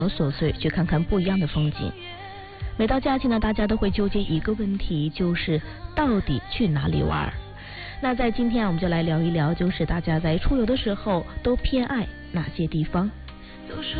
琐碎，去看看不一样的风景。每到假期呢，大家都会纠结一个问题，就是到底去哪里玩。那在今天我们就来聊一聊，就是大家在出游的时候都偏爱哪些地方。 都说